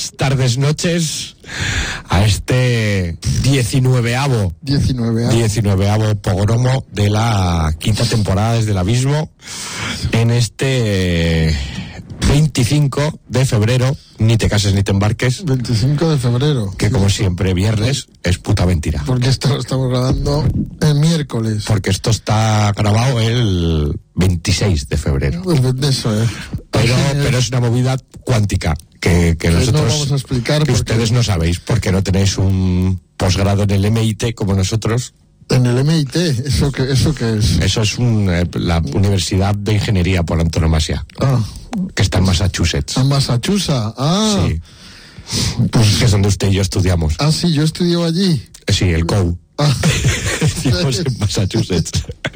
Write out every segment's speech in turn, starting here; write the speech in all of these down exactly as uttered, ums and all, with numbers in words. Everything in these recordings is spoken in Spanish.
buenas tardes, noches a este diecinueveavo diecinueveavo pogromo de la quinta temporada desde el abismo, en este veinticinco de febrero, ni te cases ni te embarques. veinticinco de febrero. Que como siempre, viernes es puta mentira. Porque esto lo estamos grabando el miércoles. Porque esto está grabado el veintiséis de febrero. Eso es. Pero, pero es una movida cuántica que, que nosotros no vamos a explicar que porque... ustedes no sabéis, porque no tenéis un posgrado en el M I T como nosotros. En el M I T, ¿eso qué, eso qué es? Eso es un, eh, la Universidad de Ingeniería por antonomasia. Ah. Que está en Massachusetts. En Massachusetts, ah. Sí. Pues, que es donde usted y yo estudiamos. Ah, sí, yo estudio allí. Sí, el C O U. Ah. Estudiamos en Massachusetts.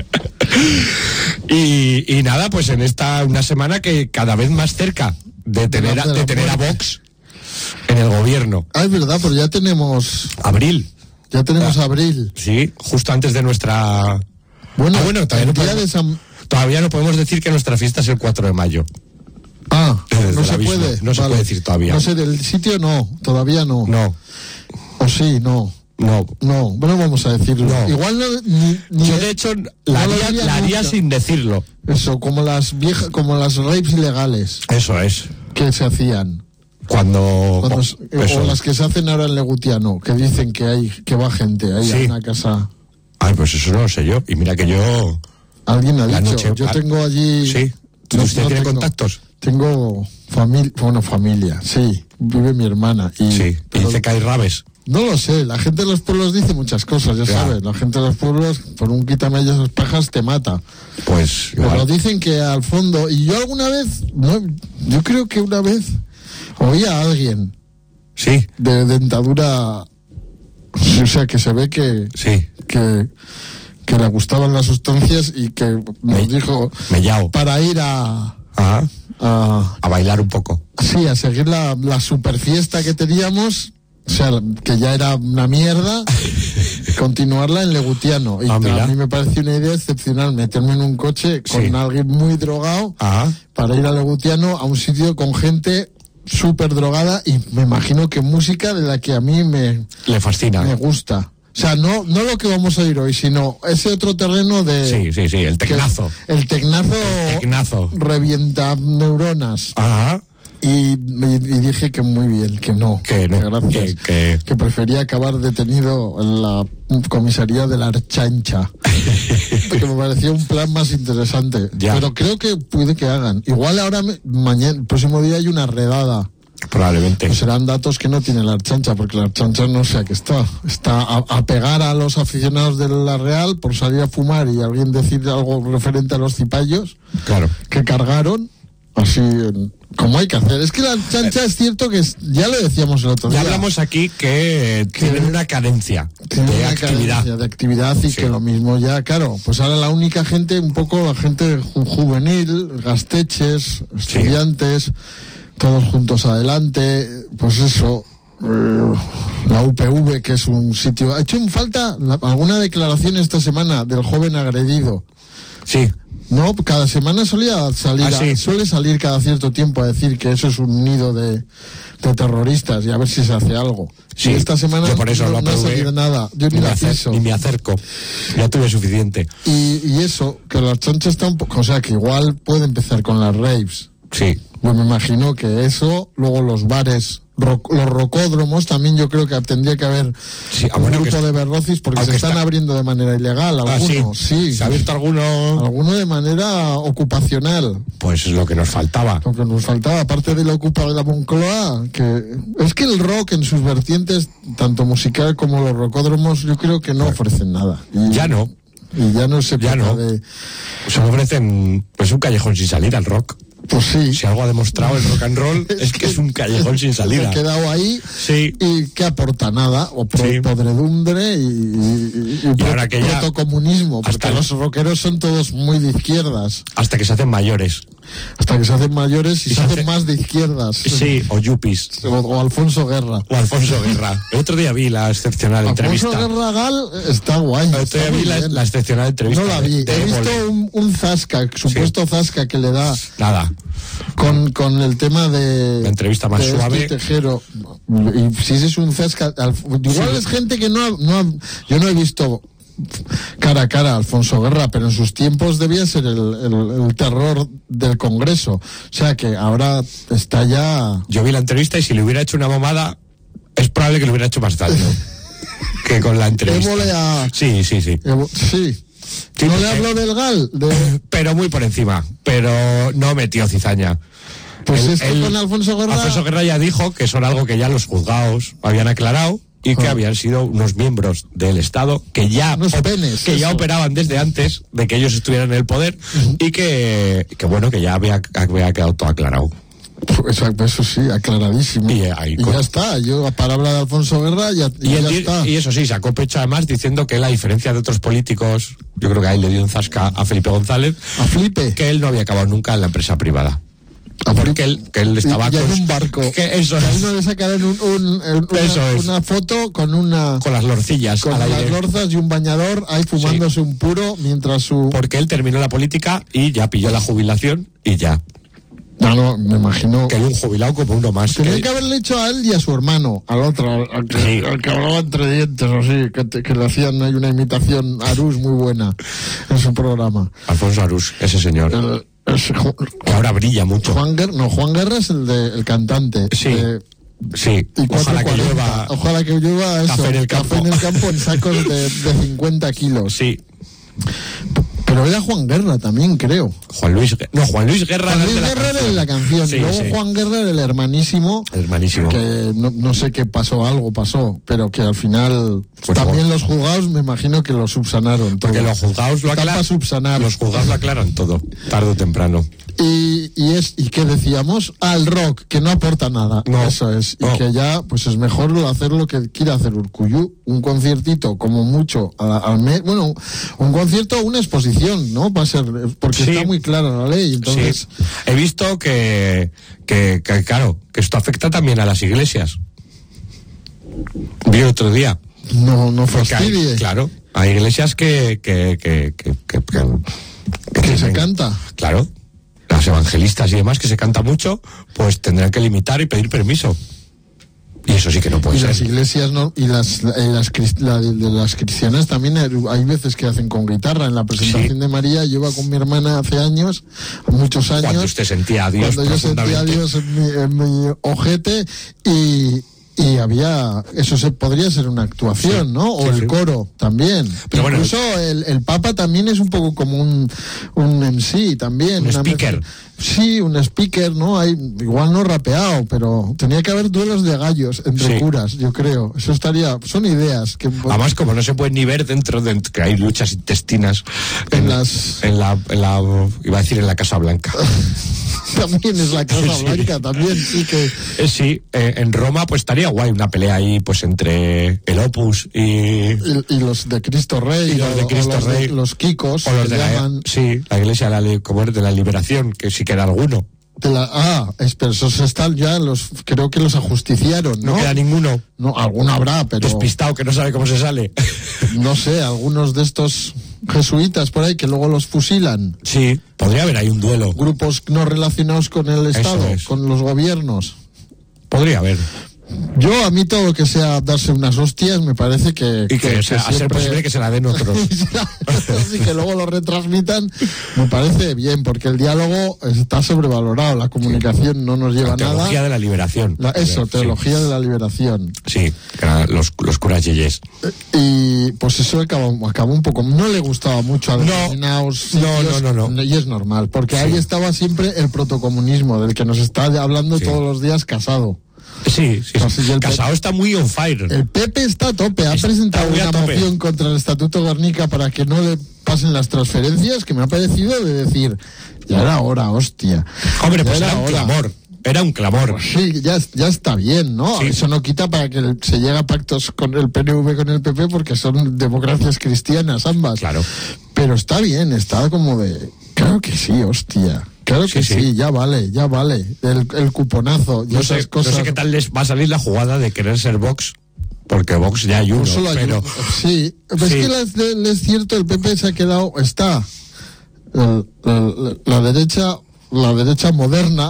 y, y nada, pues en esta, una semana que cada vez más cerca de tener, a, de tener a Vox en el gobierno. Ah, es verdad, pero ya tenemos... Abril. Ya tenemos ah, abril. Sí, justo antes de nuestra... Bueno, ah, bueno todavía, no podemos, de San... todavía no podemos decir que nuestra fiesta es el cuatro de mayo. Ah, Desde no se abismo. puede. No vale. se puede decir todavía. No sé, del sitio no, todavía no. No. O sí, no. No. No, bueno, vamos a decirlo. No. Igual no... Ni, ni Yo de hecho la no haría, la haría sin decirlo. Eso, como las viejas, como las rapes ilegales. Eso es. Que se hacían. Cuando, Cuando oh, o las que se hacen ahora en Legutiano, que dicen que hay que va gente ahí sí. a una casa. Ay, pues eso no lo sé yo. Y mira que yo... Alguien ha dicho. Noche, yo tengo allí... Sí. No, ¿Usted no tiene tengo, contactos? Tengo familia, bueno, familia, sí. Vive mi hermana. Y, sí. Y dice que hay rabes. No lo sé, la gente de los pueblos dice muchas cosas, ya, ya. sabes. La gente de los pueblos, por un quítame esas pajas, te mata. Pues igual. Pero dicen que al fondo... Y yo alguna vez... No, yo creo que una vez oí a alguien... Sí. De dentadura... O sea, que se ve que... Sí. Que... que le gustaban las sustancias y que nos me, dijo mellao. Para ir a, a a a bailar un poco. Sí, a seguir la, la super fiesta que teníamos, o sea, que ya era una mierda, continuarla en Legutiano. Y ah, a mí me pareció una idea excepcional meterme en un coche con sí. alguien muy drogado ah. para ir a Legutiano, a un sitio con gente súper drogada, y me imagino que música de la que a mí me le fascina, me gusta. O sea, no, no lo que vamos a oír hoy, sino ese otro terreno de... Sí, sí, sí, el tecnazo. El tecnazo... El tecnazo. Revienta neuronas. Ajá. Y, y, y dije que muy bien, que no. Que no. Que gracias. Que, que... que prefería acabar detenido en la comisaría de la Archancha. Porque me parecía un plan más interesante. Ya. Pero creo que puede que hagan. Igual ahora, me, mañana, el próximo día hay una redada. Probablemente. Pues serán datos que no tiene la Archancha, porque la Archancha no sé a qué está. Está a, a pegar a los aficionados de la Real por salir a fumar y alguien decir algo referente a los cipayos. Claro. Que cargaron. Así, como hay que hacer. Es que la Archancha es cierto que es, ya lo decíamos el otro ya día. Ya hablamos aquí que, que tienen una cadencia tienen de una actividad. Cadencia de actividad y sí. Que lo mismo ya, claro, pues ahora la única gente, un poco la gente ju- juvenil, gasteches, estudiantes, sí. Todos juntos adelante, pues eso, eh, la U P V, que es un sitio... Ha hecho en falta la, alguna declaración esta semana del joven agredido. Sí. No, cada semana solía salir, ah, sí. a, suele salir cada cierto tiempo a decir que eso es un nido de, de terroristas y a ver si se hace algo. Sí, y esta semana yo por eso no, no ha salido nada. Yo ni, ni, la acer, ni me acerco. Ya tuve suficiente. Y, y eso, que la Archancha está un poco... O sea, que igual puede empezar con las raves. Sí. Pues me imagino que eso, luego los bares, ro, los rocódromos, también yo creo que tendría que haber sí, un bueno, grupo que, de berrocis, porque se están está... abriendo de manera ilegal, algunos, ah, sí. sí. ¿Se ha abierto alguno? Alguno de manera ocupacional. Pues es lo que nos faltaba. Lo que nos faltaba, aparte de la ocupa de la Moncloa, que es que el rock en sus vertientes, tanto musical como los rocódromos, yo creo que no bueno, ofrecen nada. Y, ya no. Y ya no se ya no. de... Se ofrecen, pues un callejón sin salida al rock. Pues sí. Si algo ha demostrado el rock and roll es, es que, que es un callejón sin salida. Se ha quedado ahí sí. Y que aporta nada, o pro, sí. podredumbre y, y, y, y, y ahora que ya protocomunismo, porque los rockeros son todos muy de izquierdas. Hasta que se hacen mayores. Hasta que se hacen mayores y, y se, se hacen hace... más de izquierdas. Sí, o yuppies. O, o Alfonso Guerra. O Alfonso Guerra. El otro día vi la excepcional Alfonso entrevista. Alfonso Guerra Gal está guay. El otro día vi la, la excepcional entrevista. No la vi. De, He de visto un, un zasca, supuesto sí. zasca que le da. Nada. con, con el tema de... La entrevista más de suave. Este Tejero. Y si es un zasca... Al, igual sí. Es gente que no ha, no ha... Yo no he visto cara a cara a Alfonso Guerra, pero en sus tiempos debía ser el, el, el terror del Congreso. O sea que ahora está ya... Yo vi la entrevista y si le hubiera hecho una mamada, es probable que le hubiera hecho más daño que con la entrevista. A... Sí, sí, sí. Evo... Sí. Sí, no le hablo del Gal, de... pero muy por encima, pero no metió cizaña. Pues el, esto el, con Alfonso Guerra... Alfonso Guerra ya dijo que son algo que ya los juzgados habían aclarado y que oh. habían sido unos miembros del Estado que ya penes, que ya operaban desde antes de que ellos estuvieran en el poder uh-huh. y que, que bueno, que ya había, había quedado todo aclarado. Exacto, eso sí, aclaradísimo. Y, ahí, y ya está, yo a palabra de Alfonso Guerra ya, y, ya el, está. Y eso sí, sacó pecho además diciendo que la diferencia de otros políticos, yo creo que ahí le dio un zasca a Felipe González. ¿A Felipe? Que él no había acabado nunca en la empresa privada. Porque él, que él estaba y, y con un barco. Que eso que es. a uno le sacaron un, un, un, eso una, es. una foto con una... Con las lorcillas. Con las aire. lorzas y un bañador ahí fumándose sí. un puro mientras su... Porque él terminó la política y ya pilló la jubilación y ya. No, no, me imagino... Que era un jubilado como uno más. Tenía que, que haberle hecho a él y a su hermano, al otro, al, al, que, sí. al que hablaba entre dientes, o sí, que, te, que le hacían hay una imitación Arús muy buena en su programa. Alfonso Arús, ese señor. El, ese, que ahora brilla mucho. Juan Guerra, no, Juan Guerra es el, de, el cantante. Sí. De, Sí, y ojalá que llueva. Ojalá que llueva eso, café en el campo. Café en el campo en sacos de, de cincuenta kilos. Sí. Pero era Juan Guerra también, creo. Juan Luis No, Juan Luis Guerra Juan Luis era Guerra era de la canción. Sí, y luego sí. Juan Guerra era el hermanísimo. El hermanísimo. Que no, no sé qué pasó, algo pasó, pero que al final pues también bueno. Los juzgados me imagino que lo subsanaron. Porque todo. los juzgados lo aclaran. Subsanar. Los juzgados lo aclaran todo, tarde o temprano. Y, y es y qué decíamos al rock que no aporta nada. No, eso es y no. que ya pues es mejor hacer lo que quiera hacer Urkullu, un conciertito como mucho al, al mes, bueno, un concierto, una exposición, ¿no? Va a ser porque sí. Está muy clara la ley. Entonces sí. He visto que, que que claro que esto afecta también a las iglesias. Vi otro día. No, no fastidie. Hay, claro, hay iglesias que que que que que, que, que, que se canta. Claro. Las evangelistas y demás, que se canta mucho, pues tendrán que limitar y pedir permiso. Y eso sí que no puede y ser. Y las iglesias no, y las, eh, las, la, de, de las cristianas también hay veces que hacen con guitarra. En la presentación sí. de María, yo iba con mi hermana hace años, muchos años. Cuando usted sentía a Dios Cuando yo sentía a Dios en mi, en mi ojete y... Y había, eso se podría ser una actuación, sí, ¿no? O sí, el sí. coro también. Pero incluso bueno, el, el Papa también es un poco como un, un M C también. Un una speaker. Mezcla. Sí, un speaker, ¿no? Hay, igual no rapeado, pero tenía que haber duelos de gallos entre sí. curas, yo creo. Eso estaría, son ideas que... Además, como no se pueden ni ver dentro de, que hay luchas intestinas en, en las... En la, en la, iba a decir en la Casa Blanca. También es la Casa sí. Blanca, también, sí que... Eh, sí, eh, en Roma pues estaría guay una pelea ahí pues entre el Opus y... Y, y los de Cristo Rey, y los de Cristo los Rey, de, los Kikos, o los de la, sí, la iglesia de la, como es de la liberación, que sí queda alguno. De la, ah, es, pero esos están ya, los creo que los ajusticiaron, ¿no? No queda ninguno. No, alguno habrá, pero... Despistado, que no sabe cómo se sale. No sé, algunos de estos jesuitas por ahí que luego los fusilan. Sí, podría haber ahí un duelo. Grupos no relacionados con el Estado, con los gobiernos. Podría haber. Yo, a mí todo lo que sea darse unas hostias me parece que... Y que, que, que sea, siempre... a ser posible que se la den otros. Así que luego lo retransmitan, me parece bien, porque el diálogo está sobrevalorado, la comunicación no nos lleva a nada. Teología de la liberación. La, eso, teología sí. de la liberación. Sí, los, los curas yeyes. Y pues eso acabó, acabó un poco... No le gustaba mucho a determinados no, sitios, no, no, no, no. Y es normal, porque sí. ahí estaba siempre el protocomunismo, del que nos está hablando sí. todos los días Casado. Sí, sí. Así el Casado está muy on fire. El P P está a tope. Ha está presentado una tope. moción contra el Estatuto Guernica para que no le pasen las transferencias, que me ha parecido de decir, ya era hora, hostia. Hombre, ya pues era, era un hora. clamor. Era un clamor. Pues sí, ya, ya está bien, ¿no? Sí. Eso no quita para que se llegue a pactos con el P N V, con el P P, porque son democracias cristianas ambas. Claro. Pero está bien, está como de... Claro que sí, hostia. Claro que sí, sí, sí, ya vale, ya vale. El, el cuponazo y no esas sé, cosas. No sé qué tal les va a salir la jugada de querer ser Vox, porque Vox ya hay uno. Pues solo hay pero... uno. Sí, pero sí. Es que les, les es cierto, el P P se ha quedado, está la, la, la derecha, la derecha moderna,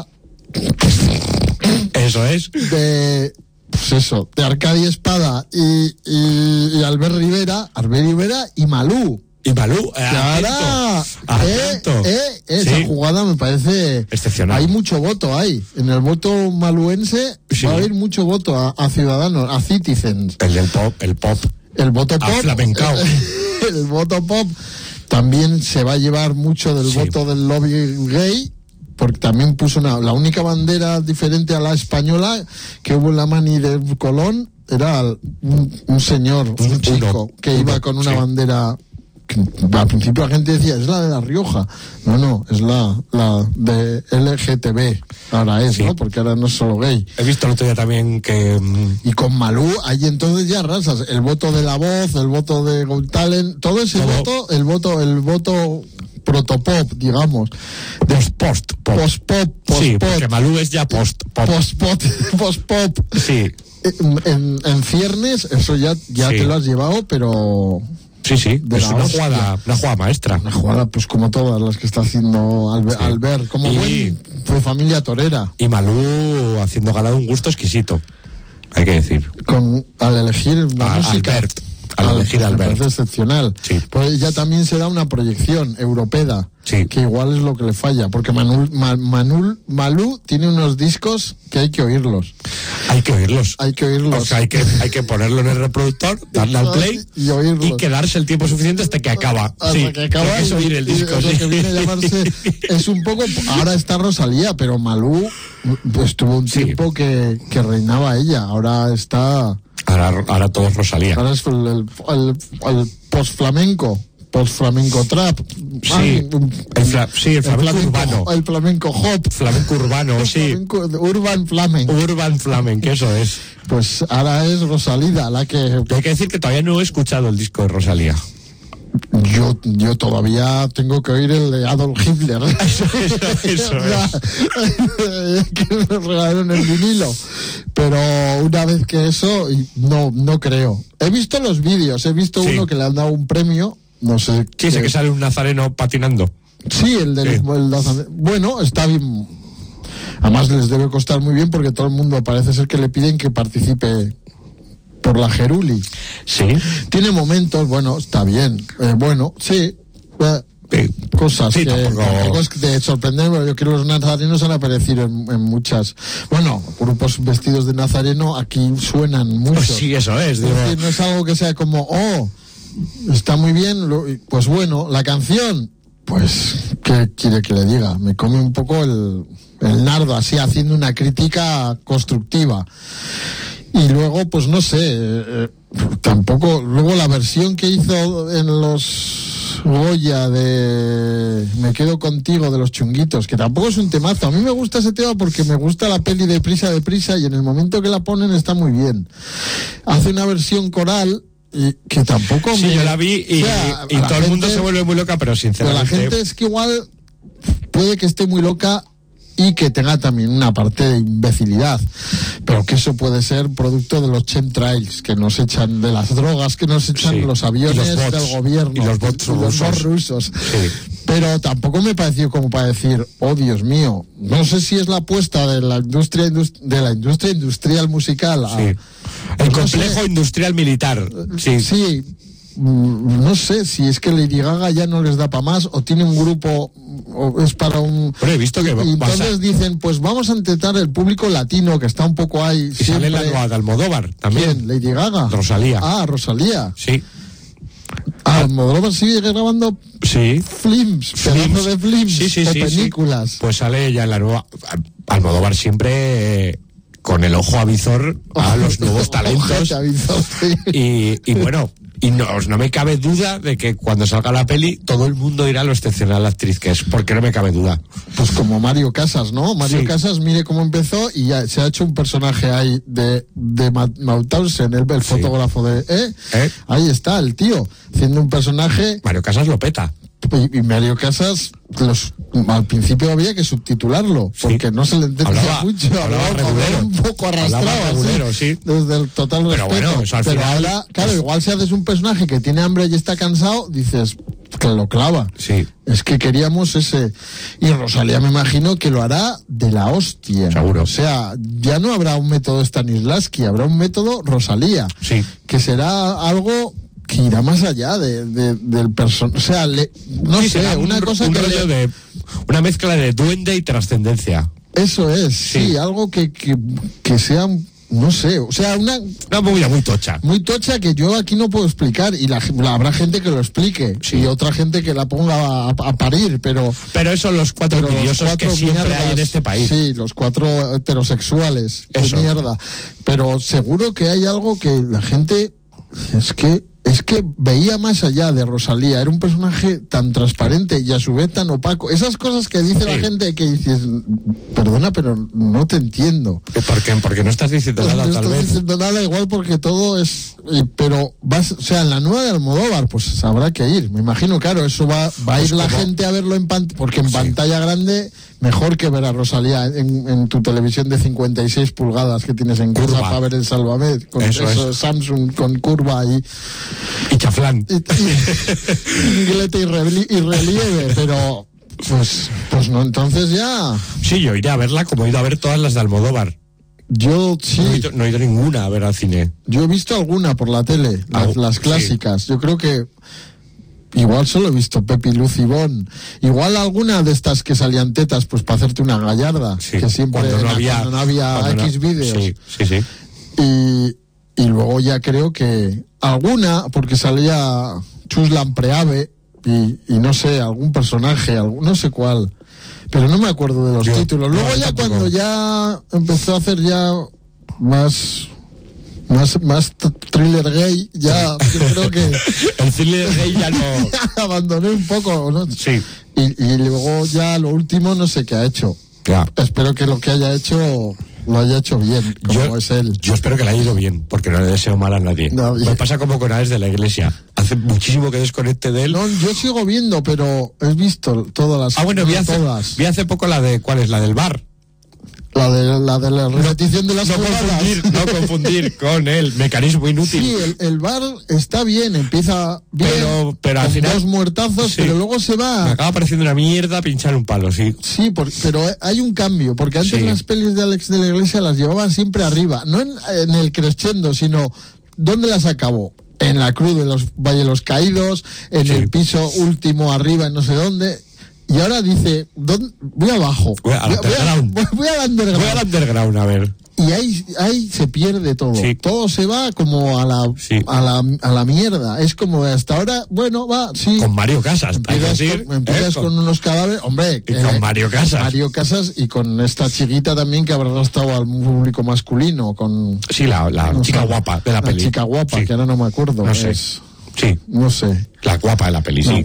Eso es. De... Pues eso, de Arcadi Espada y, y, y Albert Rivera, Albert Rivera y Malú. Y Malú, eh, ahora, eh, eh, esa sí. jugada me parece excepcional. Hay mucho voto ahí. En el voto maluense sí. va a haber mucho voto a, a ciudadanos, a citizens. El del pop, el pop. El voto pop. Flamencao. El, el voto pop también se va a llevar mucho del sí. voto del lobby gay. Porque también puso una, la única bandera diferente a la española que hubo en la mani de Colón era un, un señor, un, un chico, uno, que uno, iba con una sí. bandera que al principio la gente decía, es la de La Rioja. No, no, es la, la de L G T B. Ahora es, sí. ¿no? Porque ahora no es solo gay. He visto el otro día también que... Y con Malú, ahí entonces ya razas. El voto de La Voz, el voto de Got Talent, todo ese todo. voto, el voto, el voto... protopop, digamos. De post, post, post pop, post sí, pop. porque Malú es ya post pop. Post pop, post pop. Sí. En, en, en ciernes, eso ya, ya sí. te lo has llevado, pero... Sí, sí, es una jugada, una jugada maestra. Una jugada, pues como todas las que está haciendo Albert, sí. Albert como y, buen de familia torera. Y Malú haciendo gala de un gusto exquisito, hay que decir. Con, al elegir la a, música... Albert. Al elegir al Albert. Es excepcional. Sí. Pues ya también se da una proyección europea, sí. que igual es lo que le falla, porque Manul, Ma, Manul, Malú tiene unos discos que hay que oírlos. Hay que oírlos. Hay que oírlos. O sea, hay que, hay que ponerlo en el reproductor, darle al play y, oírlos. Y quedarse el tiempo suficiente hasta que acaba. Hasta sí, que acaba. Es oír el disco. Y, sí. Lo que viene a llamarse, es un poco, ahora está Rosalía, pero Malú pues tuvo un sí. tiempo que, que reinaba ella, ahora está... Ahora, ahora todo es Rosalía. Ahora es el, el, el, el post-flamenco, post-flamenco trap. Sí, Ay, el, fla, sí, el, el flamenco, flamenco urbano. El flamenco hop. Flamenco urbano, el sí. Flamenco, urban flamenco. Urban flamenco, eso es. Pues ahora es Rosalía la que... Hay que decir que todavía no he escuchado el disco de Rosalía. Yo, yo todavía tengo que oír el de Adolf Hitler. Eso, eso, eso es. Que me regalaron el vinilo. Pero una vez que eso, no, no creo. He visto los vídeos, he visto sí. uno que le han dado un premio, no sé. Sí, ese que sale un nazareno patinando. Sí, el del sí. el nazareno. Bueno, está bien. Además les debe costar muy bien porque todo el mundo parece ser que le piden que participe por la Geruli. Sí. Tiene momentos, bueno, está bien. Eh, bueno, sí. Eh, sí. Cosas sí, que tampoco... tampoco es de sorprender, pero yo creo que los nazarenos han aparecido en, en muchas. Bueno, grupos vestidos de nazareno aquí suenan mucho. Sí, eso es. Es digo... decir, no es algo que sea como, oh, está muy bien. Lo, pues bueno, la canción, pues, ¿qué quiere que le diga? Me come un poco el, el nardo, así haciendo una crítica constructiva. Y luego, pues no sé, eh, tampoco, luego la versión que hizo en los Goya de Me quedo contigo de los Chunguitos, que tampoco es un temazo. A mí me gusta ese tema porque me gusta la peli de Prisa de Prisa y en el momento que la ponen está muy bien. Hace una versión coral y que tampoco... Sí, me... yo la vi y, o sea, y todo gente, el mundo se vuelve muy loca, pero sinceramente... Pero la gente es que igual puede que esté muy loca y que tenga también una parte de imbecilidad, pero que eso puede ser producto de los chemtrails que nos echan, de las drogas que nos echan sí. los aviones los bots, del gobierno y los bots, y los rusos, bots rusos. Sí. Pero tampoco me pareció como para decir, oh Dios mío, no sé si es la apuesta de la industria industri- de la industria industrial musical a, sí. el complejo no sé, industrial militar. Sí. Sí. No sé si es que Lady Gaga ya no les da para más o tiene un grupo o es para un... Pero he visto que... Y entonces a... dicen, pues vamos a intentar el público latino que está un poco ahí. Y sale la nueva de Almodóvar también. ¿Quién? Lady Gaga. Rosalía. Ah, Rosalía. Sí. Ah, Almodóvar sigue grabando sí. films, pedazos de films sí, sí, o sí, películas. Sí. Pues sale ella en la nueva... Almodóvar siempre... Eh, con el ojo avizor a los nuevos talentos. Avizor, sí. y, y bueno... Y no, no me cabe duda de que cuando salga la peli todo el mundo dirá lo excepcional la actriz que es, porque no me cabe duda. Pues como Mario Casas, ¿no? Mario sí. Casas, mire cómo empezó y ya se ha hecho un personaje ahí de, de Mauthausen, el, el fotógrafo sí. de... ¿eh? ¿Eh? Ahí está el tío, haciendo un personaje... Mario Casas lo peta. Y, y Mario Casas, los, al principio había que subtitularlo, sí. porque no se le entendía hablaba, mucho, hablaba, hablaba, hablaba un poco arrastrado, regulero, sí. desde el total pero respeto. Bueno, eso al pero final, ahora, claro, igual si haces un personaje que tiene hambre y está cansado, dices, que lo clava. Sí. Es que queríamos ese... Y Rosalía me imagino que lo hará de la hostia. Seguro. O sea, ya no habrá un método Stanislavski, habrá un método Rosalía. Sí. Que será algo que irá más allá de, de, del personaje. O sea, le, no sí, sé, una un, cosa un que... rollo Le... de, una mezcla de duende y trascendencia. Eso es, sí, sí algo que, que, que sea... No sé, o sea, una... Una movida muy tocha. Muy tocha que yo aquí no puedo explicar y la, la habrá gente que lo explique sí. y otra gente que la ponga a, a parir, pero... Pero eso los cuatro envidiosos que siempre mierdas, hay en este país. Sí, los cuatro heterosexuales. Eso. De mierda. Pero seguro que hay algo que la gente... Es que... Es que veía más allá de Rosalía, era un personaje tan transparente y a su vez tan opaco. Esas cosas que dice sí. la gente que dices, perdona, pero no te entiendo. ¿Por qué? Porque no estás diciendo pues nada, no tal estás vez. diciendo nada igual porque todo es... Pero, vas, o sea, en la nueva de Almodóvar, pues habrá que ir. Me imagino, claro, eso va, va a ir pues la como... gente a verlo en pantalla, porque en sí. pantalla grande, mejor que ver a Rosalía en, en tu televisión de cincuenta y seis pulgadas que tienes en curva para ver el Salvamed, con eso, eso Samsung con curva y... Y chaflán. Y, y, y, y relieve, pero pues pues no, entonces ya... Sí, yo iré a verla como he ido a ver todas las de Almodóvar. Yo sí. No he, ido, no he ido ninguna a ver al cine. Yo he visto alguna por la tele, las, ah, las clásicas. Sí. Yo creo que igual solo he visto Pepi, Luz y Bon. Igual alguna de estas que salían tetas, pues para hacerte una gallarda. Sí. Que siempre cuando no había, cuando no había X no, vídeos. Sí, sí, sí. Y, y luego ya creo que alguna, porque salía Chus Lampreave y, y no sé, algún personaje, algún, no sé cuál. Pero no me acuerdo de los yo, títulos. Luego ya tampoco. Cuando ya empezó a hacer ya más más más thriller gay, ya yo creo que el thriller gay ya no ya abandoné un poco, ¿no? Sí. Y, y luego ya lo último no sé qué ha hecho. Ya. Espero que lo que haya hecho lo haya hecho bien, como yo, es él. Yo espero que le haya ido bien, porque no le deseo mal a nadie. No, me pasa como con Ares de la Iglesia. Hace muchísimo que desconecte de él. No, yo sigo viendo, pero he visto todas las... Ah, bueno, vi hace, todas. vi hace poco la de... ¿Cuál es? La del bar. La de la, de la repetición de las no jugadas. Confundir, no confundir con el mecanismo inútil. Sí, el, el bar está bien, empieza bien, pero, pero con al final, dos muertazos, sí, pero luego se va... Me acaba pareciendo una mierda pinchar un palo, sí. Sí, por, pero hay un cambio, porque antes sí. las pelis de Alex de la Iglesia las llevaban siempre arriba, no en, en el crescendo, sino ¿dónde las acabó? En la cruz de los Valle de los Caídos, en sí. el piso último arriba, en no sé dónde... Y ahora dice, ¿dónde? Voy abajo. Voy al underground. Voy, voy al underground. Voy al underground, a ver. Y ahí, ahí se pierde todo. Sí. Todo se va como a la, sí. a la, a la mierda. Es como hasta ahora, bueno, va, sí. Con Mario Casas, empiezas, decir, con, empiezas eh, con unos cadáveres, hombre. Y eh, con Mario Casas. Mario Casas y con esta chiquita también que habrá estado al público masculino, con... Sí, la, la no chica sé, guapa de la, la peli. La chica guapa, sí. que ahora no me acuerdo. No sé. Es, sí. No sé. La guapa de la peli, no, sí.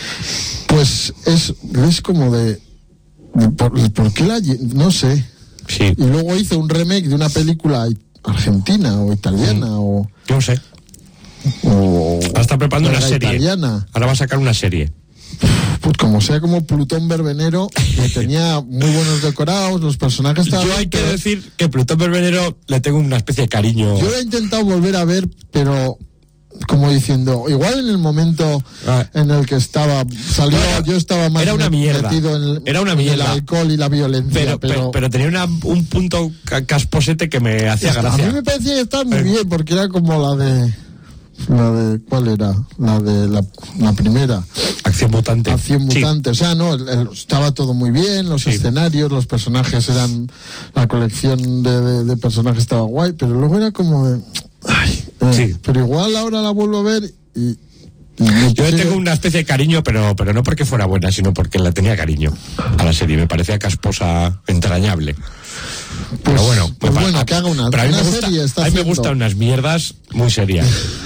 Pues es, es como de... de por, ¿Por qué la...? No sé. Sí. Y luego hizo un remake de una película argentina o italiana mm. o... No sé. O... Ahora está preparando una serie. Italiana. Ahora va a sacar una serie. Pues como sea como Plutón Verbenero, que tenía muy buenos decorados, los personajes estaban... Yo hay que pero... decir que Plutón Verbenero le tengo una especie de cariño. Yo lo he intentado volver a ver, pero... como diciendo, igual en el momento ah. en el que estaba salió, era, yo estaba más era una mierda. metido en el, era una mierda. en el alcohol y la violencia, pero, pero, pero, pero tenía una, un punto casposete que me hacía gracia. A mí me parecía que estaba muy eh. bien, porque era como la de la de ¿cuál era? La de la, la primera Acción Mutante. Acción Mutante, sí. o sea, no, el, el, estaba todo muy bien, los sí. escenarios, los personajes eran, la colección de, de, de personajes estaba guay, pero luego era como de ay, eh, sí. pero igual ahora la vuelvo a ver y, y yo tengo una especie de cariño, pero pero no porque fuera buena, sino porque la tenía cariño a la serie, me parecía casposa, entrañable. Pues, pero bueno, pues me, bueno a, que haga una, pero a mí, una me gusta, serie está a mí me gustan unas mierdas muy serias.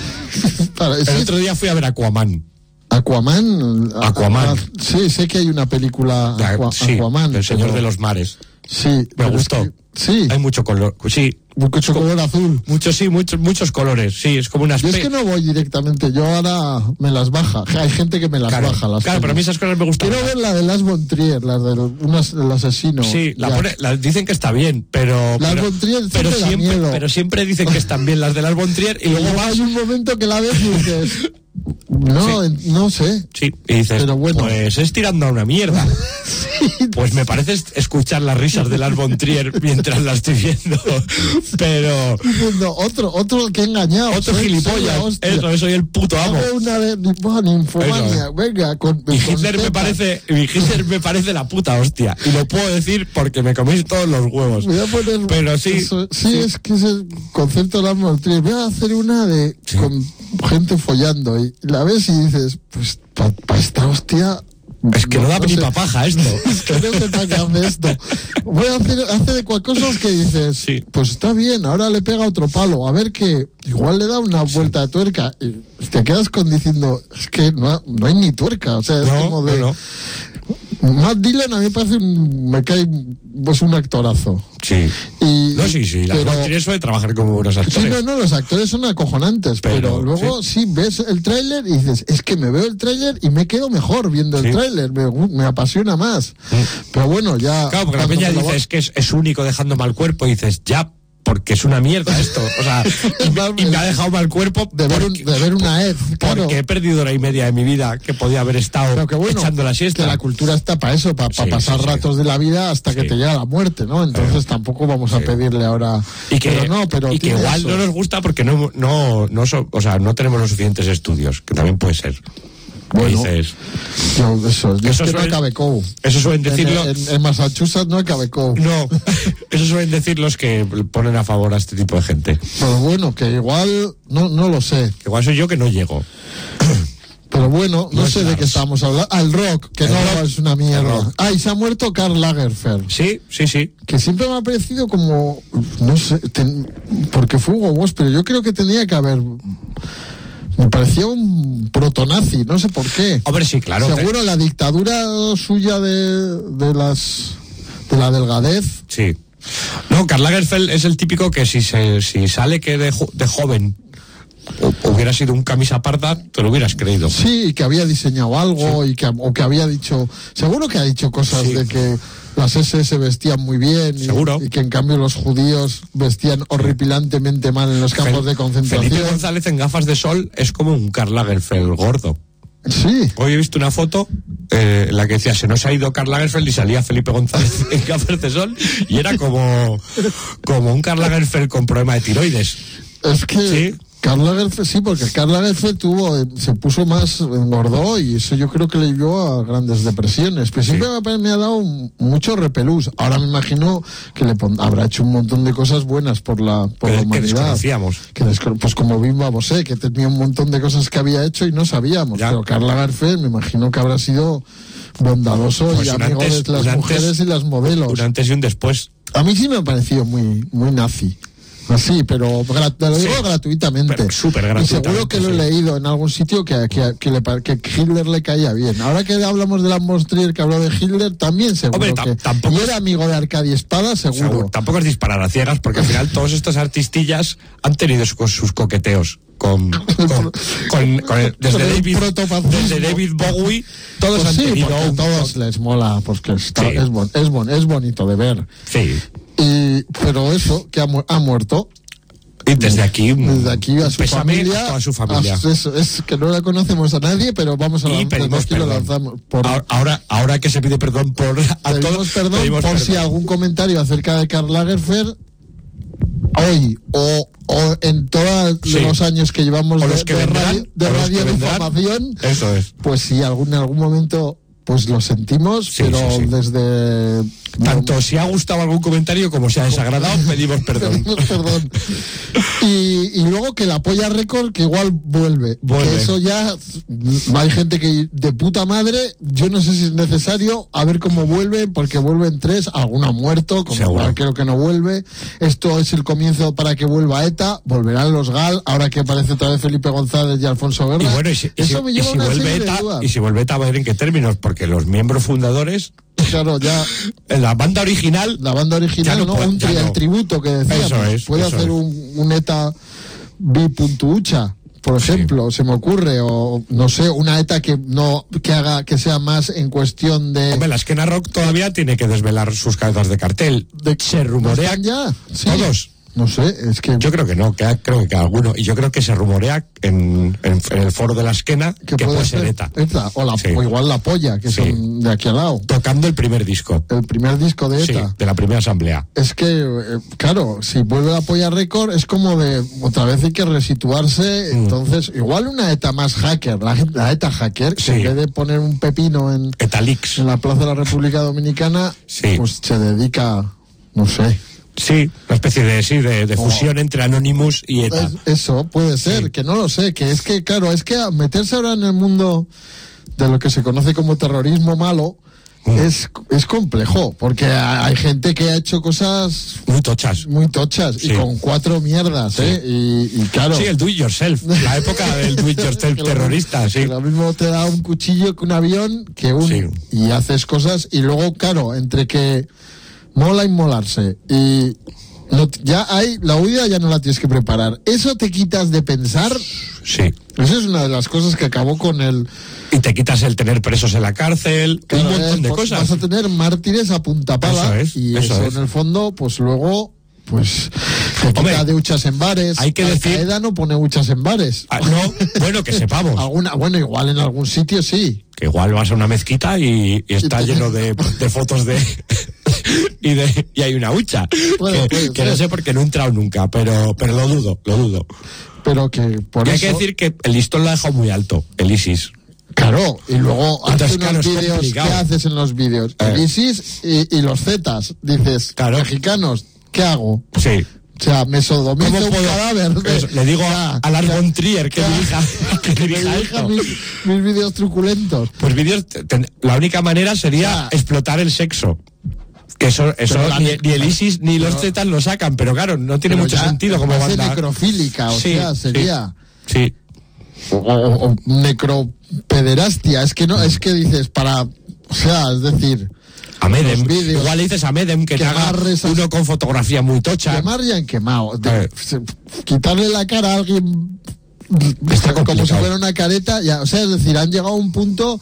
Para, el sí. otro día fui a ver Aquaman. Aquaman. Aquaman. A, sí, sé que hay una película Aqua, sí, Aquaman. El Señor pero... de los Mares. Sí. Me gustó. Es que, sí. Hay mucho color. Sí. Mucho color azul. Muchos, sí, muchos, muchos colores. Sí, es como una especie. Yo es que no voy directamente. Yo ahora me las baja. Hay gente que me las claro, baja. Las claro, pero a mí esas cosas me gustan. Quiero ver la de Las von Trier, la del del asesino. Sí, la pone, la, dicen que está bien, pero. Las pero, von Trier pero da siempre, miedo. pero siempre dicen que están bien las de Las von Trier y luego vas... hay un momento que la ves y dices. No, sí. no sé. Sí, y dices, pero bueno. Pues es tirando a una mierda. Sí. Pues me parece escuchar las risas de Lars von Trier mientras la estoy viendo. Pero... Diciendo, otro, otro que he engañado. Otro soy, gilipollas. Soy Eso, soy el puto amo. Una de ninfomania. Venga, con, y Hitler con me parece, y Hitler me parece la puta hostia. Y lo puedo decir porque me coméis todos los huevos. Voy a poner, pero sí, eso, sí. Sí, es que es el concepto de Lars von Trier. Voy a hacer una de... Sí. Con gente follando. Y la ves y dices, pues, para pa esta hostia... Es que no, no da no ni pa' paja esto. Es que no sé para qué hace esto. Voy a hacer, hace de cosas que dices, sí. Pues está bien, ahora le pega otro palo, a ver que igual le da una vuelta de tuerca. Y te quedas con diciendo, es que no, no hay ni tuerca, o sea, es no, como de... No, no. Matt Dillon a mí me parece un, me cae pues un actorazo. Sí. Y, no, sí, sí. La pero, suele trabajar como buenos actores. Sí, no, no, los actores son acojonantes, pero, pero luego sí. sí ves el tráiler y dices, es que me veo el tráiler y me quedo mejor viendo sí. el tráiler, me, me apasiona más. Sí. Pero bueno, ya... Claro, porque la peña dice, va... es que es, es único dejando mal cuerpo y dices, ya... Porque es una mierda esto, o sea, y, y me ha dejado mal cuerpo de ver, un, de ver una ed, claro. Porque he perdido hora y media de mi vida que podía haber estado que bueno, echando la siesta. Que la cultura está para eso, para pa sí, pasar sí, ratos sí. de la vida hasta sí. que te llega la muerte, ¿no? Entonces eh, tampoco vamos sí. a pedirle ahora. Y que, pero no, pero y que igual eso. no nos gusta porque no, no, no, so, o sea, no tenemos los suficientes estudios, que también puede ser. Bueno, dices, yo, eso, yo eso es que suelen, no acabe co. Eso suelen decirlo. En, en, en Massachusetts no acabe co. No, eso suelen decir los que ponen a favor a este tipo de gente. Pero bueno, que igual, no, no lo sé. Que igual soy yo que no llego. Pero bueno, no, no sé de qué estamos hablando. Al ah, rock, que el no rock, es una mierda. Ah, y se ha muerto Karl Lagerfeld. Sí, sí, sí. Que siempre me ha parecido como, no sé, ten, porque fue Hugo Boss, pero yo creo que tenía que haber... Me parecía un protonazi, no sé por qué. Hombre, sí, claro. Seguro que... la dictadura suya de, de las de la delgadez. Sí. No, Karl Lagerfeld es el típico que si se si sale que de, de joven hubiera sido un camisa parda, te lo hubieras creído. Sí, que había diseñado algo sí. y que o que había dicho, seguro que ha dicho cosas sí. de que las ese ese vestían muy bien y, ¿Seguro? y que en cambio los judíos vestían horripilantemente mal en los campos Fel, de concentración. Felipe González en gafas de sol es como un Karl Lagerfeld gordo. Sí. Hoy he visto una foto eh, en la que decía, se nos ha ido Karl Lagerfeld y salía Felipe González en gafas de sol y era como, como un Karl Lagerfeld con problema de tiroides. Es que... ¿Sí? Karl Lagerfeld, sí, porque Karl Lagerfeld tuvo, se puso más, engordó y eso yo creo que le llevó a grandes depresiones. Pero siempre sí. me, me ha dado mucho repelús. Ahora me imagino que le pon, habrá hecho un montón de cosas buenas por la, por la humanidad. Que desconocíamos. Que desco, pues como Bimba Bosé, que tenía un montón de cosas que había hecho y no sabíamos. Ya. Pero Karl Lagerfeld me imagino que habrá sido bondadoso pues y amigo antes, de las mujeres antes, y las modelos. Un antes y un después. A mí sí me ha parecido muy, muy nazi. Así, pero te lo digo sí, gratuitamente. Súper gratuitamente. Y seguro que lo he sí. leído en algún sitio que, que, que, le, que Hitler le caía bien. Ahora que hablamos de la von Trier que habló de Hitler, también seguro Hombre, que... Tampoco y era amigo de Arcadi Espada, seguro. seguro. Tampoco es disparar a ciegas, porque al final todos estos artistillas han tenido sus, sus coqueteos. Con, con, con, con el, desde, David, desde David Bowie todos pues han sí, tenido a todos les mola porque está, sí. es, bon, es, bon, es bonito de ver sí. y, pero eso que ha, mu ha muerto y desde aquí desde aquí a su familia a toda su familia a, eso, es que no la conocemos a nadie pero vamos a lanzar lo lanzamos por, ahora, ahora ahora que se pide perdón por a pedimos todos perdón pedimos por perdón. Si algún comentario acerca de Karl Lagerfeld hoy o, o en todos sí. los años que llevamos o de, los que de vendrán, radio, de, radio de información, eso es. Pues si algún, en algún momento pues lo sentimos, sí, pero sí, sí. desde... Tanto no, si ha gustado algún comentario como si ha desagradado, pedimos perdón. pedimos perdón. Y, y luego que la Polla Record, que igual vuelve. vuelve. Que eso ya... Hay gente que de puta madre, yo no sé si es necesario, a ver cómo vuelve, porque vuelven tres, alguno ha muerto, como igual creo que no vuelve. Esto es el comienzo para que vuelva ETA, volverán los GAL, ahora que aparece otra vez Felipe González y Alfonso Guerra. Y bueno, y si, y eso si, me lleva y si una vuelve ETA, y si vuelve ETA, va a ver en qué términos, porque los miembros fundadores... Claro, ya... La banda original... La banda original, no, no puede, un tri, no. El tributo que decía. Eso es, puede eso hacer es. un, un ETA bipuntucha, por ejemplo, sí. se me ocurre, o no sé, una ETA que no que haga que sea más en cuestión de... Hombre, la Esquena Rock todavía tiene que desvelar sus cabezas de cartel. De, se rumorea... ¿Están ya? Sí. Todos. No sé, es que... Yo creo que no, que creo que cada alguno. Y yo creo que se rumorea en, en, en el foro de la esquena que, que puede, puede ser ETA. ETA o, la, sí. o igual La Polla, que sí. son de aquí al lado. Tocando el primer disco. El primer disco de ETA. Sí, de la primera asamblea. Es que, eh, claro, si vuelve La Polla Record, es como de, otra vez hay que resituarse. Mm. Entonces, igual una ETA más hacker, la, la ETA hacker, sí. que en vez de poner un pepino en, EtaLeaks. en la Plaza de la República Dominicana, sí. pues se dedica, no sé... Sí, una especie de, sí, de, de fusión oh. entre Anonymous y ETA. Eso puede ser, sí. que no lo sé, que es que, claro, es que meterse ahora en el mundo de lo que se conoce como terrorismo malo mm. es, es complejo, porque hay gente que ha hecho cosas... Muy tochas. Muy tochas, sí. y con cuatro mierdas, sí. ¿eh? Y, y claro... Sí, el do it yourself, la época del do it yourself terrorista, sí. Lo mismo te da un cuchillo que un avión, que un... Sí. Y haces cosas, y luego, claro, entre que... mola inmolarse y no, ya hay la huida, ya no la tienes que preparar, eso te quitas de pensar. Sí, eso es una de las cosas que acabó con el... Y te quitas el tener presos en la cárcel, claro, un montón es, de cosas. Vas a tener mártires a punta pala. Eso es, y eso, eso es. en el fondo pues luego pues te quita Hombre, de huchas en bares. Hay que Al decir... Qaeda no pone huchas en bares. Ah, no, bueno, que sepamos. Alguna, bueno, igual en algún sitio sí. Que igual vas a una mezquita y, y está y te... lleno de, de fotos de... y de y hay una hucha. Bueno, que, que no sé por qué no he entrado nunca, pero pero lo dudo, lo dudo. Pero que por y eso... hay que decir que el listón lo ha dejado muy alto, el ISIS. Claro, y luego Entonces, haces claro, unos vídeos, ¿qué haces en los vídeos? Eh. El ISIS y, y los Zetas. Dices, claro. mexicanos, ¿qué hago? Sí. O sea, me sodomizo un puedo? cadáver. Eso, le digo ya, a Lars von Trier que dirija, que dirija esto. Mis, mis vídeos truculentos. Pues vídeos, ten, la única manera sería ya. explotar el sexo. Que eso, eso ni, ni el ISIS ni pero, los Zetas lo sacan, pero claro, no tiene mucho sentido como banda. necrofílica, o sí, sea, sería... Sí. sí. O, o, o necropederastia, es que no, es que dices, para... O sea, es decir... A Medem, igual le dices a Medem que te haga esas... uno con fotografía muy tocha. Quemar ya en quemado. De, quitarle la cara a alguien Está como si fuera una careta, ya, o sea, es decir, han llegado a un punto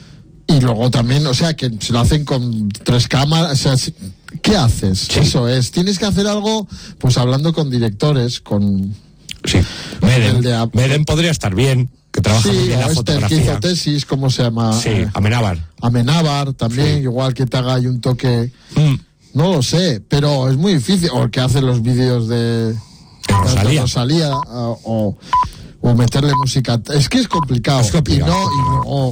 y luego también, o sea, que se lo hacen con tres cámaras, o sea, ¿qué haces? Sí. Eso es, tienes que hacer algo, pues hablando con directores, con... Sí, Medem, de... Medem podría estar bien. Que trabaja sí, muy bien la este fotografía. Que hizo tesis, ¿cómo se llama? Sí, Amenábar. Amenábar también, sí. igual que te haga ahí un toque. Mm. No lo sé, pero es muy difícil. O el que hace los vídeos de Rosalía, de Rosalía o, o, o meterle música. Es que es complicado. Es complicado. Y no, y no oh,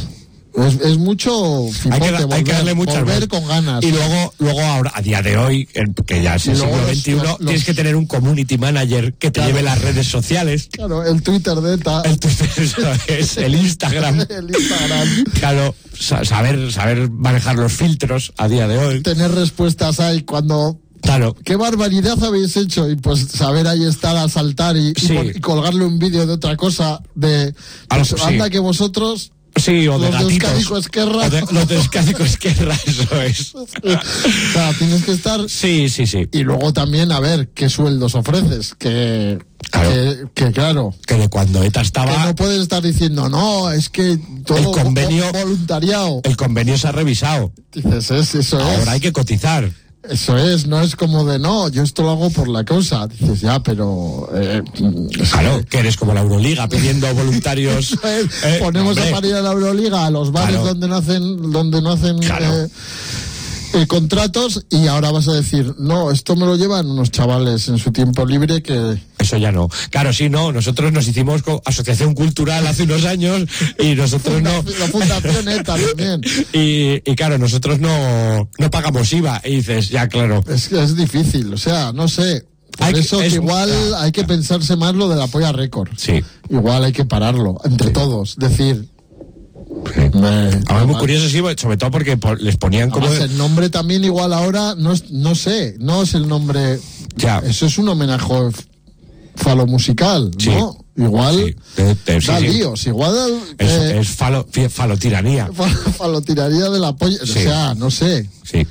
es, es mucho hay que, da, volver, hay que darle muchas volver con ganas. Y luego, luego ahora, a día de hoy, que ya es el siglo veintiuno, los, los, tienes que tener un community manager que te claro. lleve las redes sociales. Claro, el Twitter de ETA. El Twitter, eso es, el Instagram. el Instagram. Claro, saber, saber manejar los filtros a día de hoy. Tener respuestas ahí cuando... Claro. ¿Qué barbaridad habéis hecho? Y pues saber ahí estar a saltar y, sí. y, y colgarle un vídeo de otra cosa, de... Pues, Algo, anda sí. que vosotros... Sí, o de los gatitos. De Esquerra. O de, los de Euskadi Esquerra, eso es. O sea, tienes que estar... Sí, sí, sí. Y luego también, a ver, ¿qué sueldos ofreces? Que... Claro. Que, que claro. Que de cuando ETA estaba... Que no puedes estar diciendo, no, es que todo el convenio, voluntariado. El convenio se ha revisado. Dices, es, eso Ahora es. Ahora hay que cotizar. Eso es, no es como de no, yo esto lo hago por la causa. Dices, ya, pero... Eh, claro, que... que eres como la Euroliga pidiendo voluntarios. es, eh, ponemos hombre. a parir a la Euroliga a los bares claro. donde no hacen, donde no hacen claro. eh, eh, contratos y ahora vas a decir, no, esto me lo llevan unos chavales en su tiempo libre que... Eso ya no. Claro, sí, no. Nosotros nos hicimos con Asociación Cultural hace unos años y nosotros no... La Fundación ETA también. Y, y claro, nosotros no, no pagamos I V A. Y dices, ya, claro. Es que es difícil, o sea, no sé. Por hay eso que, es, que igual ah, hay que ah, pensarse más lo de la Polla Record. Sí. Igual hay que pararlo, entre sí. todos. Decir... Sí. Me, ahora es muy curioso, sí, sobre todo porque les ponían como... Además, el nombre también igual ahora, no, es, no sé, no es el nombre... Ya. Eso es un homenaje falomusical, sí. ¿no? Igual sí. de, de, da sí, líos, sí. igual... Es, eh, es falo, falotiranía. Falotiranía de la polla, sí. o sea, no sé. Sí.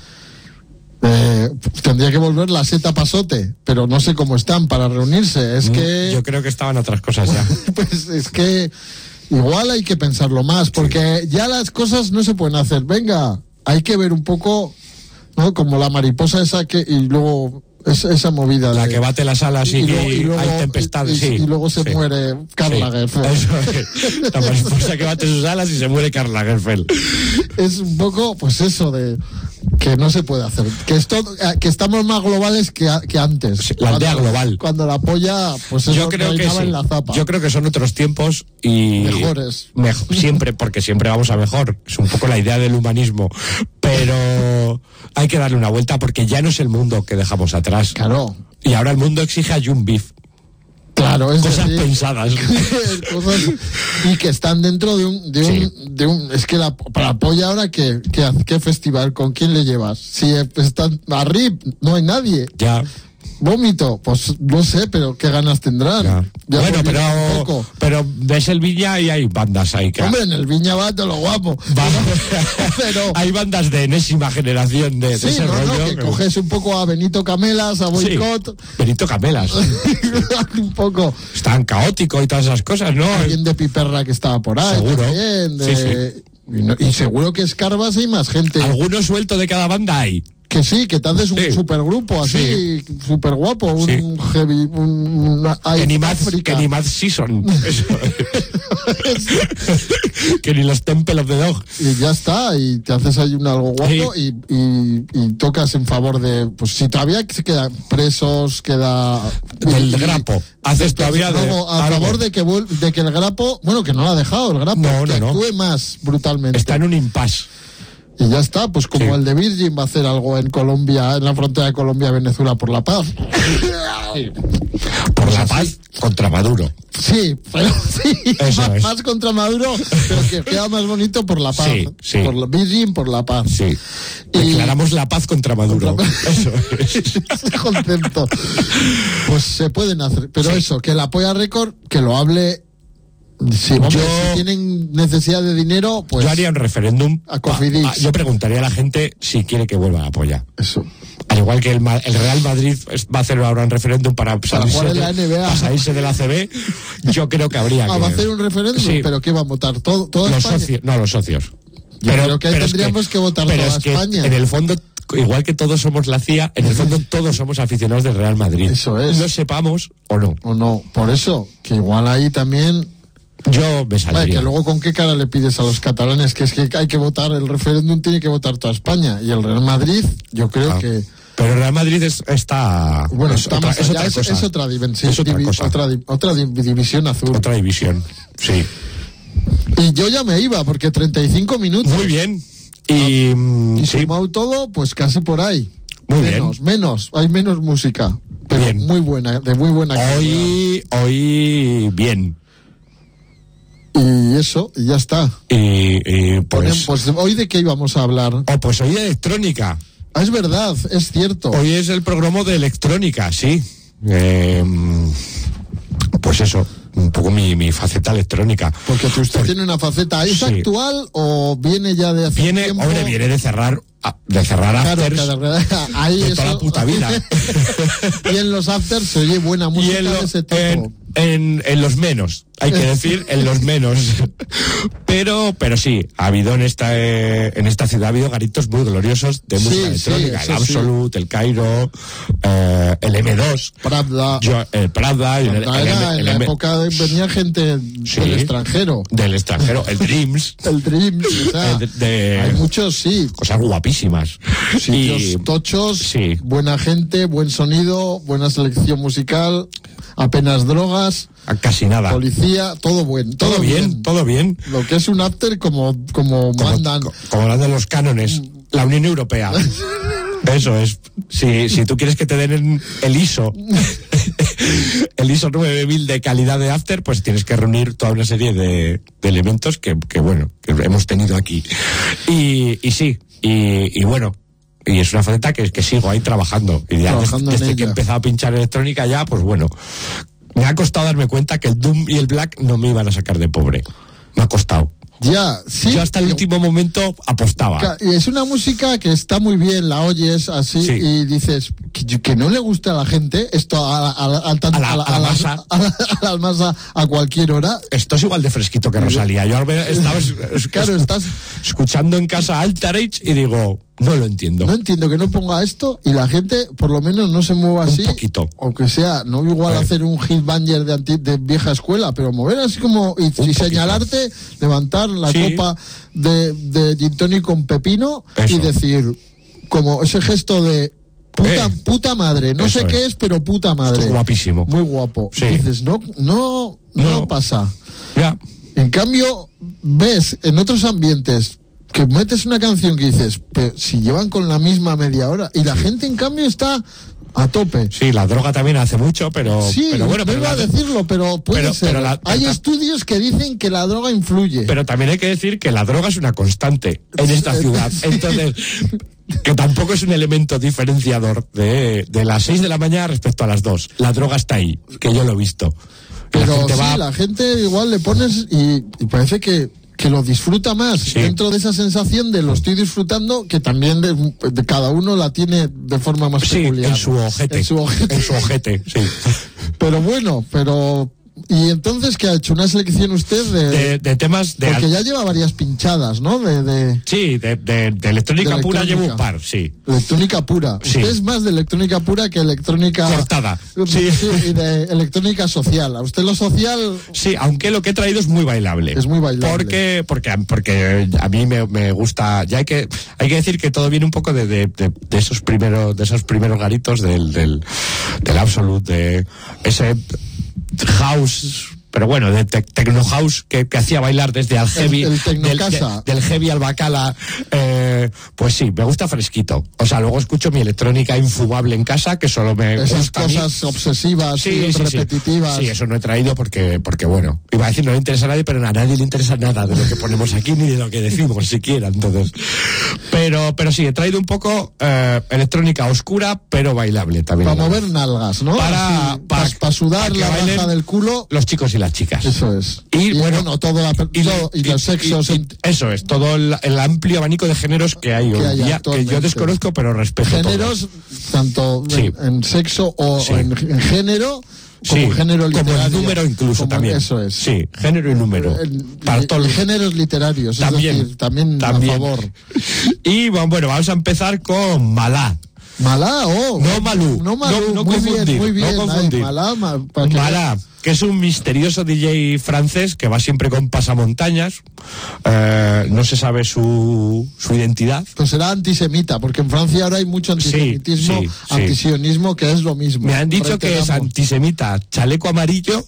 Eh, tendría que volver la seta pasote, pero no sé cómo están para reunirse, es mm, que... Yo creo que estaban otras cosas ya. Pues es que... Igual hay que pensarlo más, porque sí. ya las cosas no se pueden hacer. Venga, hay que ver un poco, ¿no? Como la mariposa esa que, y luego Es, esa movida. La de, que bate las alas y, y, luego, y luego, hay tempestades, y, sí. Y luego se sí. muere Karl Lagerfeld. Sí. Eso, la mariposa que bate sus alas y se muere Karl Lagerfeld. Es un poco, pues eso de que no se puede hacer. Que esto, que estamos más globales que, que antes. Sí, la aldea cuando, global. Cuando la polla, pues eso yo creo que sí. en la zapa. Yo creo que son otros tiempos y mejores. Mejor, siempre, porque siempre vamos a mejor. Es un poco la idea del humanismo. Pero hay que darle una vuelta porque ya no es el mundo que dejamos atrás. Claro. Y ahora el mundo exige a Jun Beef. Claro, es cosas decir, pensadas. cosas, y que están dentro de un, de un, sí. de un es que la, para la polla ahora, ¿qué, qué, qué festival? ¿Con quién le llevas? Si están a R I P, no hay nadie. Ya. Vómito, pues no sé, pero qué ganas tendrán. Ya. Ya bueno, pero pero ves el Viña y hay bandas ahí. Que Hombre, en el Viña va todo lo guapo. Va. Pero hay bandas de enésima generación de, sí, de ese no, rollo. No, que pero... coges un poco a Benito Camelas, a Boicot. Sí, Benito Camelas. un poco. Están caótico y todas esas cosas, ¿no? Alguien de Piperra que estaba por ahí. Seguro. También, de... sí, sí. Y, no, y seguro que escarbas hay más gente. Alguno suelto de cada banda hay. Que sí, que te haces un sí. supergrupo así, sí. super guapo, un sí. heavy, un, una, que, ni más, que ni más season. Eso. Que ni los Temple of the Dog. Y ya está, y te haces ahí un algo guapo sí. y, y, y tocas en favor de, pues si todavía se quedan presos, queda... Del y, grapo. Haces todavía de... Algo, a algo. favor de que, de que el grapo, bueno, que no lo ha dejado el grapo, no, que no, actúe no. más brutalmente. Está en un impasse. Y ya está, pues como sí. el de Virgin va a hacer algo en Colombia, en la frontera de Colombia-Venezuela por la paz. Por la paz contra Maduro. Sí, pero sí, Eso más, es. más contra Maduro, pero que queda más bonito por la paz. Sí, sí. Por la Virgin, por la paz. Sí. Y declaramos la paz contra Maduro. Contra... Eso es. Ese concepto. Pues se pueden hacer, pero sí. eso, que la Polla Record, que lo hable. Sí, hombre, yo, si tienen necesidad de dinero, pues... Yo haría un referéndum. A Cofidis. A, a, yo preguntaría a la gente si quiere que vuelva a la polla. Eso. Al igual que el, el Real Madrid va a hacer ahora un referéndum para, para salirse, de, la N B A. para salirse de la A C B, yo creo que habría ah, que... ¿Va a hacer un referéndum? Sí. ¿Pero qué va a votar? ¿Todo, todo los España? socios, no, los socios. Yo pero, creo que pero tendríamos es que, que votar pero toda es que España. En el fondo... Igual que todos somos la C I A, en el fondo todos somos aficionados del Real Madrid. Eso es. Lo sepamos o no. O no. Por eso, que igual ahí también... Yo me saldría. Vale, que luego con qué cara le pides a los catalanes que es que hay que votar, el referéndum tiene que votar toda España. Y el Real Madrid, yo creo ah, que... Pero el Real Madrid es, está... Bueno, es está otra, más es allá, otra es, cosa. Es otra dimensión. Es otra divi, cosa. Otra, otra división azul. Otra división, sí. Y yo ya me iba, porque treinta y cinco minutos. Muy bien. Y, ah, y sí. sumado todo, pues casi por ahí. Muy menos, bien. Menos, hay menos música. Pero bien. muy buena, de muy buena calidad. Hoy, hoy, bien. Y eso, y ya está. Y, y pues... Ponen, pues hoy de qué íbamos a hablar. Oh, pues hoy de electrónica. Ah, es verdad, es cierto. Hoy es el programa de electrónica, sí. Eh, pues eso, un poco mi, mi faceta electrónica. Porque usted Por... tiene una faceta, ¿es sí. actual o viene ya de hace viene, tiempo? Hombre, viene de cerrar, de cerrar claro, afters claro, ahí de eso... toda la puta vida. Y en los afters se oye buena música lo, de ese tipo. En, en, en los menos, hay que decir, en los menos. Pero, pero sí, ha habido en esta, eh, en esta ciudad ha habido garitos muy gloriosos de música sí, electrónica. Sí, el Absolute, sí. el Cairo, eh, el M dos. Pravda. Yo, el Pravda. Y el, el, el, el, en el la M... época de, venía gente sí, del extranjero. Del extranjero, el Dreams. el Dreams, o sea, de, de, hay muchos, sí. Cosas guapísimas. Sitios y, tochos, sí. buena gente, buen sonido, buena selección musical, apenas drogas. Casi nada. Policía, todo bueno. Todo, todo bien, bien, todo bien. Lo que es un after como, como, como mandan. Como, como las de los cánones. La Unión Europea. Eso es. Si, si tú quieres que te den el I S O, el I S O nueve mil de calidad de after, pues tienes que reunir toda una serie de, de elementos que, que, bueno, que hemos tenido aquí. Y, y sí, y, y bueno. Y es una faceta que, que sigo ahí trabajando. Y ya trabajando desde, desde que he empezado a pinchar electrónica ya, pues bueno. Me ha costado darme cuenta que el Doom y el Black no me iban a sacar de pobre. Me ha costado. Ya, sí. Yo hasta el último momento apostaba. Y es una música que está muy bien, la oyes así sí. y dices que, que no le gusta a la gente esto a, a, a, a, a, la, a, la, a, la masa. a, la, a la masa a cualquier hora. Esto es igual de fresquito que Rosalía. Yo estaba claro, estás escuchando en casa Alterage y digo, No lo entiendo. No entiendo que no ponga esto y la gente por lo menos no se mueva así. Un poquito. Aunque sea, no igual hacer un headbanger de, anti, de vieja escuela, pero mover así como y, y señalarte, levantar la sí. copa de, de gin tonic con pepino. Eso. Y decir, como ese gesto de puta, eh. puta madre, no Eso sé es. qué es, pero puta madre. Esto es guapísimo. Muy guapo. Sí. Y dices, no, no, no, no pasa. Ya. En cambio, ves en otros ambientes que metes una canción que dices, pero si llevan con la misma media hora, y la gente en cambio está a tope. Sí, la droga también hace mucho, pero... Sí, pero bueno, no pero iba a decirlo, pero puede pero, ser. Pero la, hay pero, estudios que dicen que la droga influye. Pero también hay que decir que la droga es una constante en esta ciudad. Entonces, que tampoco es un elemento diferenciador de, de las seis de la mañana respecto a las dos. La droga está ahí, que yo lo he visto. Pero la sí, va... la gente igual le pones y, y parece que que lo disfruta más sí. dentro de esa sensación de lo estoy disfrutando, que también de, de cada uno la tiene de forma más sí, peculiar. En su ojete. En su ojete. En su ojete, sí. Pero bueno, pero... ¿Y entonces qué ha hecho? ¿Una selección usted de...? De, de temas de... Porque ya lleva varias pinchadas, ¿no? De, de... Sí, de, de, de electrónica de pura electrónica. llevo un par, sí. Electrónica pura. Sí. Usted es más de electrónica pura que electrónica... Cortada. Sí. sí. Y de electrónica social. A usted lo social... Sí, aunque lo que he traído es muy bailable. Es muy bailable. Porque, porque, porque a mí me, me gusta... Ya hay que, hay que decir que todo viene un poco de, de, de, de esos primeros, de esos primeros garitos del, del, del Absolute, de ese house... Pero bueno, de te Techno House que, que hacía bailar desde al heavy, el, el del, de, del heavy al bacala, eh, pues sí, me gusta fresquito. O sea, luego escucho mi electrónica infumable en casa, que solo me Esas gusta cosas a mí. obsesivas sí, y sí, repetitivas. Sí. sí, eso no he traído porque, porque bueno, iba a decir no le interesa a nadie, pero a nadie le interesa nada de lo que ponemos aquí ni de lo que decimos siquiera, entonces. Pero, pero sí, he traído un poco eh, electrónica oscura, pero bailable también. Para mover nalgas, ¿no? Para, para, para sudar para la baja del culo. Los chicos y las chicas. Eso es. Y, y bueno, bueno, todo la, y, todo, y, y los sexos. Y, y, eso es, todo el, el amplio abanico de géneros que hay hoy día, que yo desconozco, pero respeto. Géneros, todos. tanto sí. en, en sexo o sí. en, en género. Como sí, género literario. Como el número incluso como también. Eso es. Sí, género y número. El, para el, todos los géneros literarios. También, es decir, también, también a favor. Y bueno, vamos a empezar con Malá. Malá, oh. No Malú. No Malú. No, no muy confundir. Bien, muy bien. No confundir. Ay, Malá, ma, Malá, que es un misterioso D J francés que va siempre con pasamontañas. Eh, no se sabe su, su identidad. Pues será antisemita, porque en Francia ahora hay mucho antisemitismo, sí, sí, antisionismo, sí. que es lo mismo. Me han dicho que es antisemita, chaleco amarillo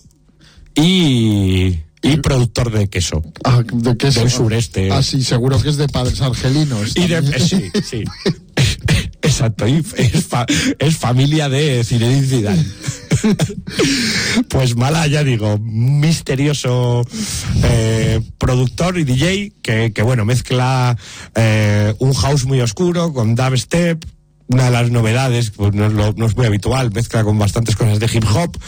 y... Y productor de queso. Ah, de queso. Del sureste. Ah, sí, seguro que es de padres argelinos. Y de, eh, sí, sí. Exacto, y es, fa, es familia de Zinedine Zidane. Pues Malá, ya digo, misterioso eh, productor y D J que, que bueno, mezcla eh, un house muy oscuro con dubstep. Una de las novedades, pues no es, lo, no es muy habitual, mezcla con bastantes cosas de hip hop.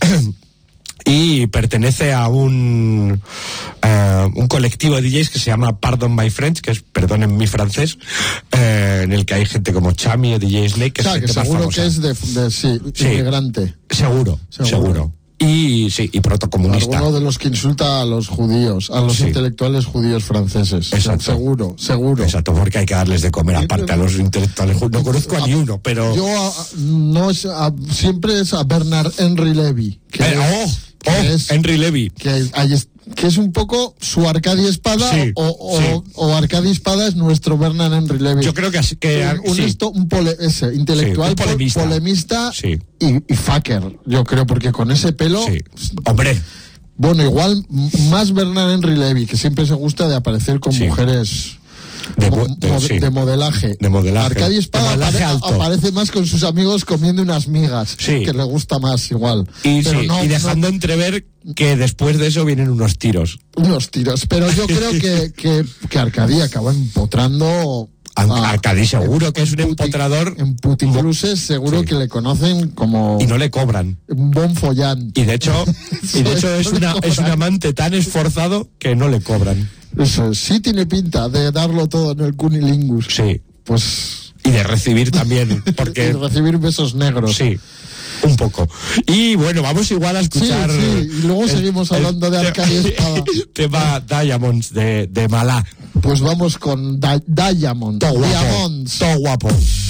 Y pertenece a un uh, un colectivo de D Js que se llama Pardon My French, que es perdonen mi francés, uh, en el que hay gente como Chami o D J Snake, que, o sea, es que seguro que es de, de sí, sí, inmigrante. Seguro, seguro. seguro. Y sí, y protocomunista. Alguno de los que insulta a los judíos, a los sí. intelectuales judíos franceses. Exacto. Seguro, seguro. Exacto, porque hay que darles de comer aparte a los intelectuales judíos. No conozco a, a ni uno, pero... Yo a, no es a, siempre es a Bernard Henry Levy. Que eh, oh, que oh, es, Henry Levy. Que hay, que es un poco su Arcadia Espada sí, o, o, sí. o Arcadia Espada es nuestro Bernard Henry Levy. Yo creo que, así, que un, un, sí. esto, un pole, ese, intelectual, sí, un polemista, polemista sí. y, y fucker, yo creo, porque con ese pelo... Sí. Hombre. Bueno, igual más Bernard Henry Levy, que siempre se gusta de aparecer con sí. mujeres... De, mo, de, sí. de modelaje. De modelaje. Arcadia Espada modelaje apare, aparece más con sus amigos comiendo unas migas, sí. que le gusta más igual. Y, pero sí, no, y dejando no, entrever que después de eso vienen unos tiros. Unos tiros, pero yo creo que, que, que Arcadia acaba empotrando... A Arcadia seguro que es un empotrador. En Puticruces seguro sí. que le conocen como... Y no le cobran. Un bon follán. Y de hecho, y de hecho es, una, es un amante tan esforzado que no le cobran. Eso sí tiene pinta de darlo todo en el cunilingus. Sí. Pues... Y de recibir también, porque... y de recibir besos negros. Sí. Un poco. Y bueno, vamos igual a escuchar... Sí, sí. Y luego el, seguimos hablando el, de Arcadia Espada. Tema Diamonds de, de Malá. Pues vamos con Di- Diamond. Todo guapo. Diamonds. Todo guapo.